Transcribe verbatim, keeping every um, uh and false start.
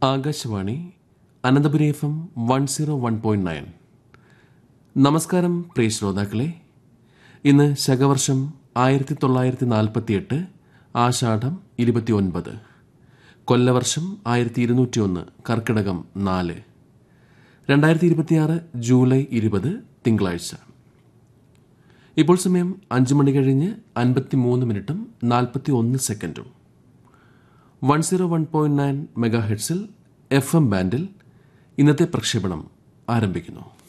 Akashvani Ananthapuri F M one zero one point nine. നമസ്കാരം പ്രിയ ശ്രോതാക്കളെ. ഇന്ന് ശകവർഷം ആയിരത്തി തൊള്ളായിരത്തി നാൽപ്പത്തി എട്ട് ആഷാഢം ഇരുപത്തി ഒൻപത്, കൊല്ലവർഷം ആയിരത്തി ഇരുന്നൂറ്റി ഒന്ന്, കർക്കിടകം നാല്, രണ്ടായിരത്തി ഇരുപത്തിയാറ് ജൂലൈ ഇരുപത് തിങ്കളാഴ്ച. ഇപ്പോൾ സമയം അഞ്ച് മണി കഴിഞ്ഞ് അൻപത്തി മൂന്ന് മിനിറ്റും നാൽപ്പത്തി ഒന്ന് സെക്കൻഡും. One zero one point nine mega ഹെഡ്സിൽ F M ബാൻഡിൽ ഇന്നത്തെ പ്രക്ഷേപണം ആരംഭിക്കുന്നു.